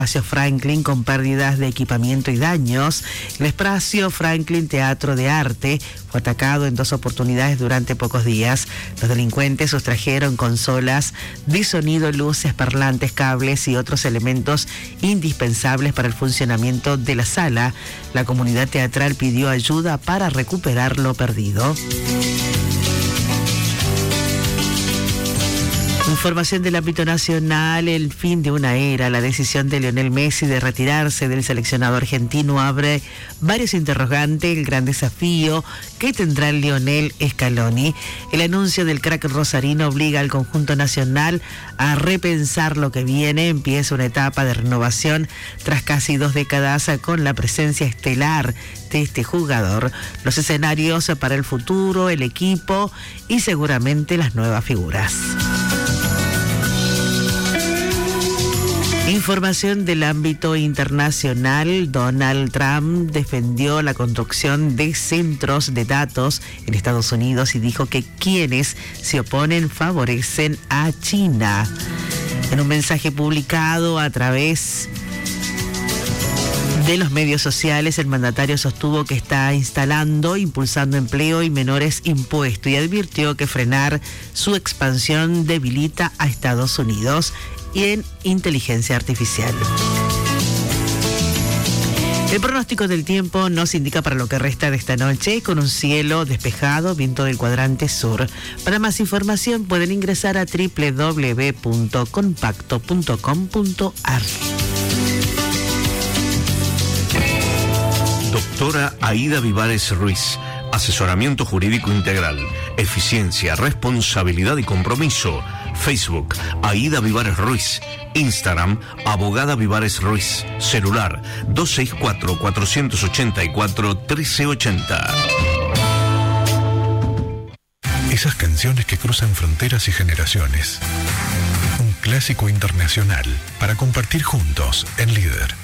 Espacio Franklin con pérdidas de equipamiento y daños. El Espacio Franklin Teatro de Arte fue atacado en 2 oportunidades durante pocos días. Los delincuentes sustrajeron consolas de sonido, luces, parlantes, cables y otros elementos indispensables para el funcionamiento de la sala. La comunidad teatral pidió ayuda para recuperar lo perdido. Información del ámbito nacional, el fin de una era. La decisión de Lionel Messi de retirarse del seleccionado argentino abre varios interrogantes. El gran desafío que tendrá el Lionel Scaloni. El anuncio del crack rosarino obliga al conjunto nacional a repensar lo que viene. Empieza una etapa de renovación tras casi 2 décadas con la presencia estelar de este jugador. Los escenarios para el futuro, el equipo y seguramente las nuevas figuras. Información del ámbito internacional. Donald Trump defendió la construcción de centros de datos en Estados Unidos y dijo que quienes se oponen favorecen a China. En un mensaje publicado a través de los medios sociales, el mandatario sostuvo que está impulsando empleo y menores impuestos y advirtió que frenar su expansión debilita a Estados Unidos y en inteligencia artificial. El pronóstico del tiempo nos indica para lo que resta de esta noche con un cielo despejado, viento del cuadrante sur. Para más información pueden ingresar a www.compacto.com.ar. Doctora Aida Vivares Ruiz. Asesoramiento jurídico integral. Eficiencia, responsabilidad y compromiso. Facebook, Aida Vivares Ruiz. Instagram, Abogada Vivares Ruiz. Celular, 264-484-1380. Esas canciones que cruzan fronteras y generaciones. Un clásico internacional para compartir juntos en Líder.